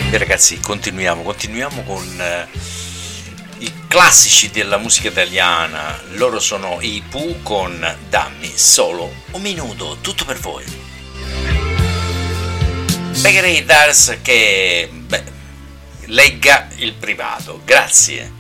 E ragazzi, continuiamo con i classici della musica italiana. Loro sono i Pooh con Dammi solo un minuto, tutto per voi. Pregherei Dars che legga il privato, grazie.